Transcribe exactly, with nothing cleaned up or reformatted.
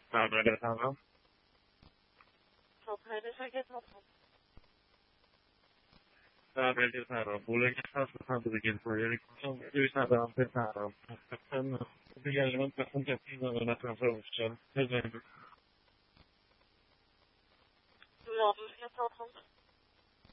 Sabrede tamam. Sabrede şeket tamam. Sabrede tamam. Bule که خاص خاص دیگه پروژه کنم روی ندارم پسرم. اصلا دیگه من بخوام کسی ندارم نتونم بچم. بزنیم. Du, ja, du ist jetzt auch